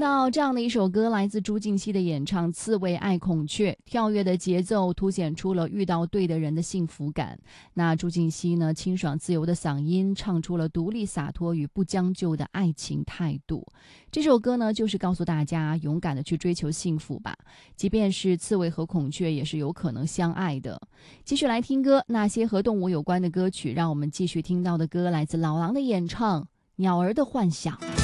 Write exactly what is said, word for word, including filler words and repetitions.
到这样的一首歌，来自朱婧汐的演唱《刺猬爱孔雀》，跳跃的节奏凸显出了遇到对的人的幸福感。那朱婧汐呢，清爽自由的嗓音唱出了独立洒脱与不将就的爱情态度。这首歌呢，就是告诉大家勇敢的去追求幸福吧，即便是刺猬和孔雀也是有可能相爱的。继续来听歌，那些和动物有关的歌曲，让我们继续听到的歌来自老狼的演唱《鸟儿的幻想》。